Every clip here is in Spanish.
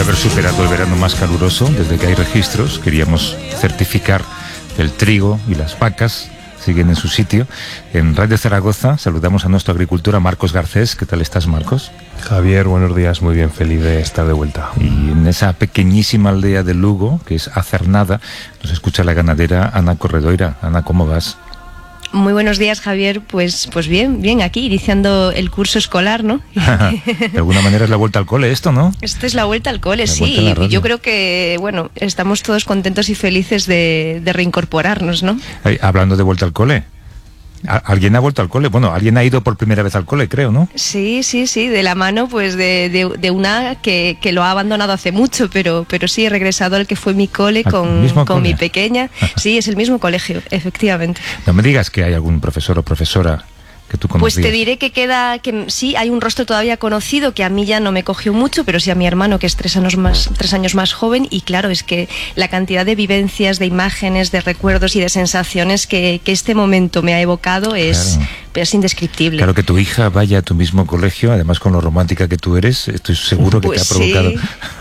de haber superado el verano más caluroso desde que hay registros. Queríamos certificar que el trigo y las vacas siguen en su sitio. En Radio Zaragoza saludamos a nuestro agricultor, a Marcos Garcés. ¿Qué tal estás, Marcos? Javier, buenos días, muy bien, feliz de estar de vuelta. Y en esa pequeñísima aldea de Lugo, que es Acernada, nos escucha la ganadera Ana Corredoira. Ana, ¿cómo vas? Muy buenos días, Javier. Pues bien, aquí iniciando el curso escolar, ¿no? De alguna manera es la vuelta al cole esto, ¿no? Esto es la vuelta al cole, La sí. vuelta a la Yo creo que, bueno, estamos todos contentos y felices de reincorporarnos, ¿no? Hablando de vuelta al cole, ¿alguien ha vuelto al cole? Bueno, alguien ha ido por primera vez al cole, creo, ¿no? Sí, de la mano pues de una que lo ha abandonado hace mucho, pero sí he regresado al que fue mi cole con mi pequeña. Sí, es el mismo colegio, efectivamente. No me digas que hay algún profesor o profesora que tú conocías. Pues te diré que sí, hay un rostro todavía conocido que a mí ya no me cogió mucho, pero sí a mi hermano, que es 3 años más joven, y claro, es que la cantidad de vivencias, de imágenes, de recuerdos y de sensaciones que este momento me ha evocado es indescriptible. Claro, que tu hija vaya a tu mismo colegio, además con lo romántica que tú eres, estoy seguro que pues te ha provocado...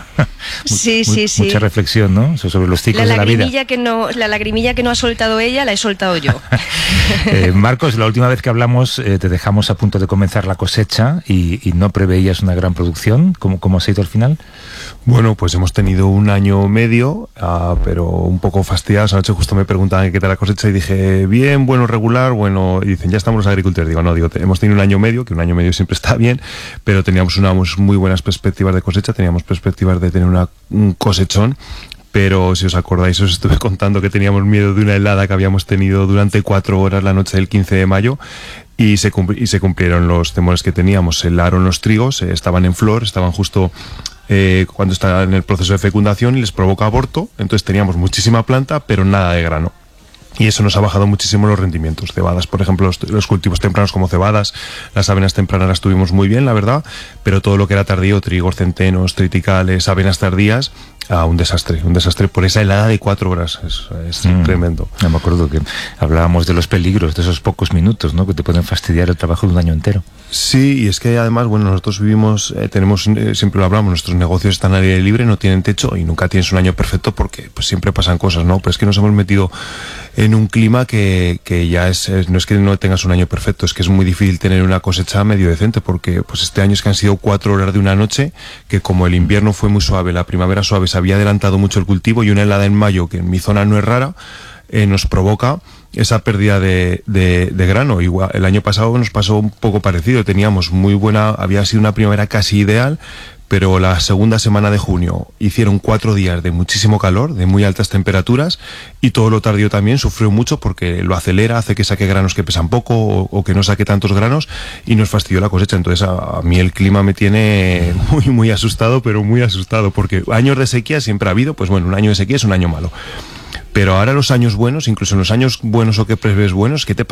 Sí. Mucha reflexión, ¿no? Sobre los ciclos de la vida. La lagrimilla que no ha soltado ella, la he soltado yo. Marcos, la última vez que hablamos te dejamos a punto de comenzar la cosecha y no preveías una gran producción. ¿Cómo ha sido al final? Bueno, pues hemos tenido un año medio, pero un poco fastidiados. Anoche justo me preguntaban qué tal la cosecha y dije, bien, bueno, regular, bueno, y dicen, ya estamos los agricultores. Digo, hemos tenido un año medio, que un año medio siempre está bien, pero teníamos unas muy buenas perspectivas de cosecha, teníamos perspectivas de tener un cosechón. Pero si os acordáis, os estuve contando que teníamos miedo de una helada que habíamos tenido durante 4 horas la noche del 15 de mayo y se cumplieron los temores que teníamos. Se helaron los trigos, estaban en flor, estaban justo cuando estaban en el proceso de fecundación y les provoca aborto. Entonces teníamos muchísima planta, pero nada de grano. Y eso nos ha bajado muchísimo los rendimientos. Cebadas, por ejemplo, los cultivos tempranos como cebadas, las avenas tempranas las tuvimos muy bien, la verdad, pero todo lo que era tardío, trigos, centenos, triticales, avenas tardías, un desastre por esa helada de 4 horas, es tremendo. No me acuerdo que hablábamos de los peligros de esos pocos minutos, ¿no? Que te pueden fastidiar el trabajo de un año entero. Sí, y es que además, bueno, nosotros vivimos, siempre lo hablamos, nuestros negocios están al aire libre, no tienen techo y nunca tienes un año perfecto porque pues siempre pasan cosas, ¿no? Pero es que nos hemos metido en un clima que ya no es que no tengas un año perfecto, es que es muy difícil tener una cosecha medio decente porque pues este año es que han sido 4 horas de una noche, que como el invierno fue muy suave, la primavera suave, se había adelantado mucho el cultivo y una helada en mayo, que en mi zona no es rara, nos provoca esa pérdida de grano. Igual, el año pasado nos pasó un poco parecido, teníamos había sido una primavera casi ideal, pero la segunda semana de junio hicieron 4 días de muchísimo calor, de muy altas temperaturas, y todo lo tardío también sufrió mucho porque lo acelera, hace que saque granos que pesan poco o que no saque tantos granos y nos fastidió la cosecha. Entonces a mí el clima me tiene muy asustado, pero muy asustado, porque años de sequía siempre ha habido, pues bueno, un año de sequía es un año malo. Pero ahora los años buenos, incluso en los años buenos o que prevés buenos, ¿qué te